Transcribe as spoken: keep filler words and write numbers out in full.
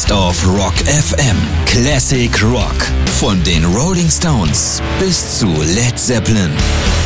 Best of Rock F M. Classic Rock. Von den Rolling Stones bis zu Led Zeppelin.